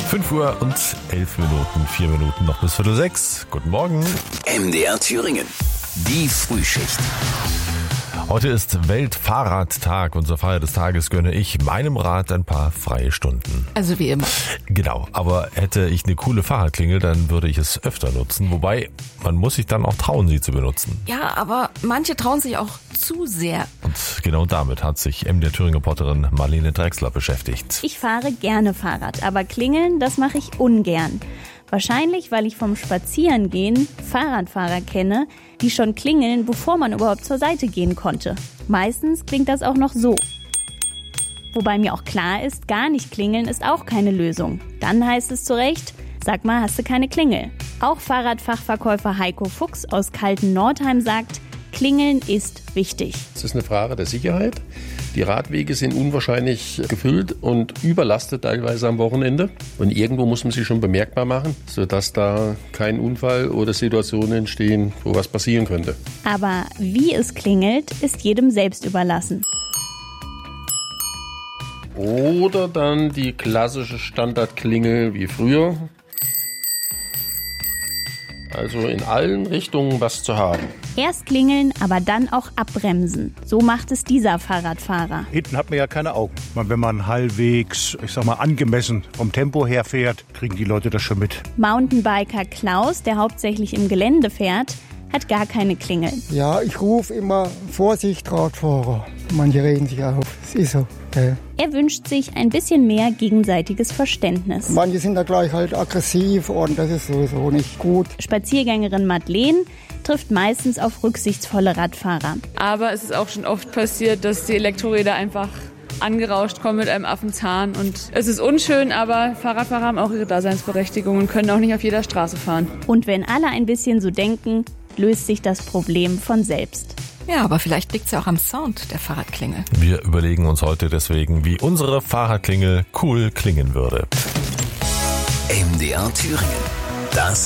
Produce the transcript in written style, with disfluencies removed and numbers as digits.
5 Uhr und 11 Minuten, 4 Minuten noch bis 5:45. Guten Morgen. MDR Thüringen. Die Frühschicht. Heute ist Weltfahrradtag und zur Feier des Tages gönne ich meinem Rad ein paar freie Stunden. Also wie immer. Genau, aber hätte ich eine coole Fahrradklingel, dann würde ich es öfter nutzen. Wobei, man muss sich dann auch trauen, sie zu benutzen. Ja, aber manche trauen sich auch zu sehr. Und genau damit hat sich MDR Thüringen-Reporterin Marlene Drechsler beschäftigt. Ich fahre gerne Fahrrad, aber klingeln, das mache ich ungern. Wahrscheinlich, weil ich vom Spazierengehen Fahrradfahrer kenne, die schon klingeln, bevor man überhaupt zur Seite gehen konnte. Meistens klingt das auch noch so. Wobei mir auch klar ist, gar nicht klingeln ist auch keine Lösung. Dann heißt es zu Recht, sag mal, hast du keine Klingel? Auch Fahrradfachverkäufer Heiko Fuchs aus Kalten-Nordheim sagt, Klingeln ist wichtig. Es ist eine Frage der Sicherheit. Die Radwege sind unwahrscheinlich gefüllt und überlastet teilweise am Wochenende. Und irgendwo muss man sie schon bemerkbar machen, sodass da kein Unfall oder Situationen entstehen, wo was passieren könnte. Aber wie es klingelt, ist jedem selbst überlassen. Oder dann die klassische Standardklingel wie früher. Also in allen Richtungen was zu haben. Erst klingeln, aber dann auch abbremsen. So macht es dieser Fahrradfahrer. Hinten hat man ja keine Augen. Wenn man halbwegs, angemessen vom Tempo her fährt, kriegen die Leute das schon mit. Mountainbiker Klaus, der hauptsächlich im Gelände fährt, hat gar keine Klingel. Ja, ich rufe immer Vorsicht, Radfahrer. Manche regen sich auf. Es ist so. Er wünscht sich ein bisschen mehr gegenseitiges Verständnis. Manche sind da gleich halt aggressiv und das ist sowieso nicht gut. Spaziergängerin Madeleine trifft meistens auf rücksichtsvolle Radfahrer. Aber es ist auch schon oft passiert, dass die Elektroräder einfach angerauscht kommen mit einem Affenzahn. Und es ist unschön, aber Fahrradfahrer haben auch ihre Daseinsberechtigung und können auch nicht auf jeder Straße fahren. Und wenn alle ein bisschen so denken, löst sich das Problem von selbst. Ja, aber vielleicht liegt es ja auch am Sound der Fahrradklingel. Wir überlegen uns heute deswegen, wie unsere Fahrradklingel cool klingen würde. MDR Thüringen. Das